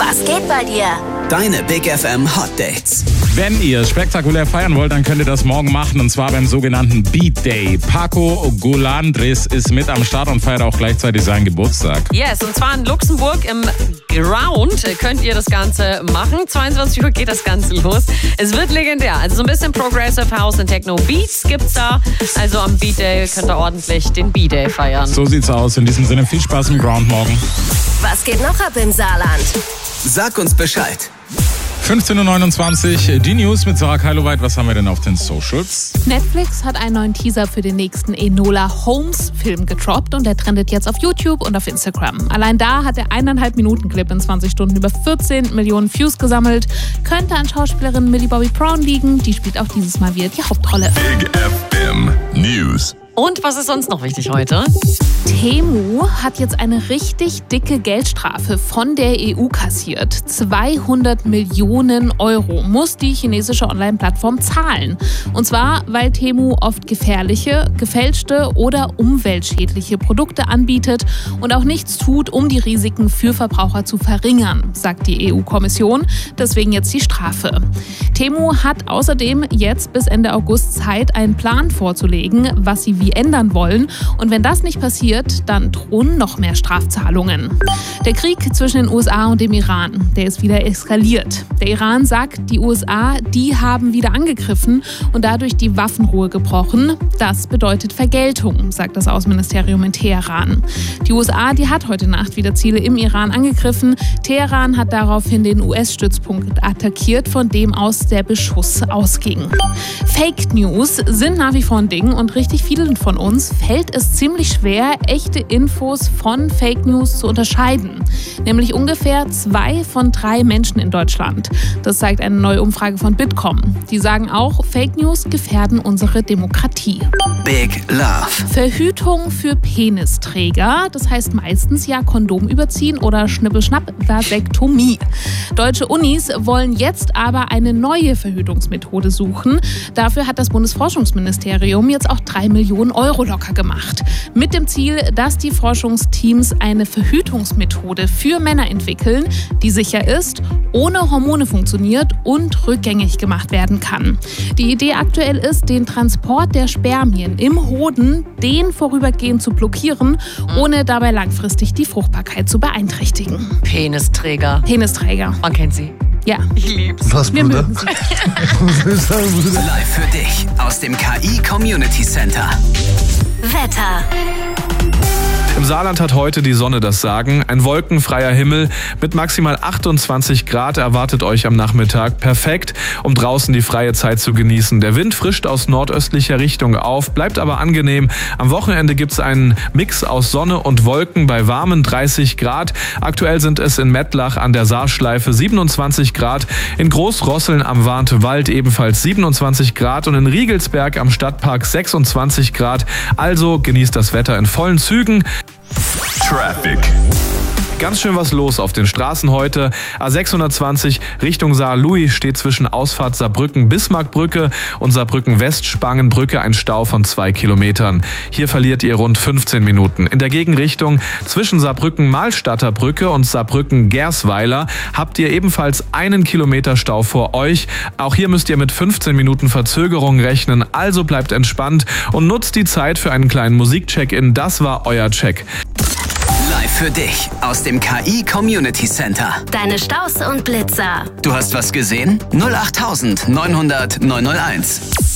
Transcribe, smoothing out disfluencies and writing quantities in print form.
Was geht bei dir? Deine Big FM Hot Dates. Wenn ihr spektakulär feiern wollt, dann könnt ihr das morgen machen, und zwar beim sogenannten Beat Day. Paco Golandris ist mit am Start und feiert auch gleichzeitig seinen Geburtstag. Yes, und zwar in Luxemburg im Ground könnt ihr das Ganze machen. 22 Uhr geht das Ganze los. Es wird legendär. Also so ein bisschen Progressive House und Techno Beats gibt's da. Also am Beat Day könnt ihr ordentlich den Beat Day feiern. So sieht's aus. In diesem Sinne viel Spaß im Ground morgen. Was geht noch ab im Saarland? Sag uns Bescheid. 15.29 Uhr, die News mit Sarah Keiloweit. Was haben wir denn auf den Socials? Netflix hat einen neuen Teaser für den nächsten Enola Holmes-Film gedroppt und der trendet jetzt auf YouTube und auf Instagram. Allein da hat der 1,5 Minuten Clip in 20 Stunden über 14 Millionen Views gesammelt. Könnte an Schauspielerin Millie Bobby Brown liegen, die spielt auch dieses Mal wieder die Hauptrolle. Big FM News. Und was ist sonst noch wichtig heute? Temu hat jetzt eine richtig dicke Geldstrafe von der EU kassiert. 200 Millionen Euro muss die chinesische Online-Plattform zahlen. Und zwar, weil Temu oft gefährliche, gefälschte oder umweltschädliche Produkte anbietet und auch nichts tut, um die Risiken für Verbraucher zu verringern, sagt die EU-Kommission. Deswegen jetzt die Strafe. Temu hat außerdem jetzt bis Ende August Zeit, einen Plan vorzulegen, was sie wie ändern wollen. Und wenn das nicht passiert, dann drohen noch mehr Strafzahlungen. Der Krieg zwischen den USA und dem Iran, der ist wieder eskaliert. Der Iran sagt, die USA, die haben wieder angegriffen und dadurch die Waffenruhe gebrochen. Das bedeutet Vergeltung, sagt das Außenministerium in Teheran. Die USA, die hat heute Nacht wieder Ziele im Iran angegriffen. Teheran hat daraufhin den US-Stützpunkt attackiert, von dem aus der Beschuss ausging. Fake News sind nach wie vor ein Ding und richtig vielen von uns fällt es ziemlich schwer, echte Infos von Fake News zu unterscheiden. Nämlich ungefähr 2 von 3 Menschen in Deutschland. Das zeigt eine neue Umfrage von Bitkom. Die sagen auch, Fake News gefährden unsere Demokratie. Big Love. Verhütung für Penisträger, das heißt meistens ja Kondom überziehen oder Schnippelschnapp, Vasektomie. Deutsche Unis wollen jetzt aber eine neue Verhütungsmethode suchen. Dafür hat das Bundesforschungsministerium jetzt auch 3 Millionen Euro locker gemacht. Mit dem Ziel, dass die Forschungsteams eine Verhütungsmethode für Männer entwickeln, die sicher ist, ohne Hormone funktioniert und rückgängig gemacht werden kann. Die Idee aktuell ist, den Transport der Spermien im Hoden, den vorübergehend zu blockieren, ohne dabei langfristig die Fruchtbarkeit zu beeinträchtigen. Penisträger. Man kennt sie. Ja. Ich lieb's. Was, Wir Bruder? mögen sie. Live für dich aus dem KI Community Center. Wetter. Im Saarland hat heute die Sonne das Sagen. Ein wolkenfreier Himmel mit maximal 28 Grad erwartet euch am Nachmittag. Perfekt, um draußen die freie Zeit zu genießen. Der Wind frischt aus nordöstlicher Richtung auf, bleibt aber angenehm. Am Wochenende gibt's einen Mix aus Sonne und Wolken bei warmen 30 Grad. Aktuell sind es in Mettlach an der Saarschleife 27 Grad, in Großrosseln am Warntewald ebenfalls 27 Grad und in Riegelsberg am Stadtpark 26 Grad. Also genießt das Wetter in vollen Zügen. Traffic. Ganz schön was los auf den Straßen heute. A620 Richtung Saar-Louis steht zwischen Ausfahrt Saarbrücken-Bismarckbrücke und Saarbrücken-West-Spangenbrücke ein Stau von 2 Kilometern. Hier verliert ihr rund 15 Minuten. In der Gegenrichtung zwischen Saarbrücken-Malstadter-Brücke und Saarbrücken-Gersweiler habt ihr ebenfalls 1 Kilometer Stau vor euch. Auch hier müsst ihr mit 15 Minuten Verzögerung rechnen. Also bleibt entspannt und nutzt die Zeit für einen kleinen Musikcheck-in. Das war euer Check. Live für dich aus dem KI Community Center. Deine Staus und Blitzer. Du hast was gesehen? 08900 901.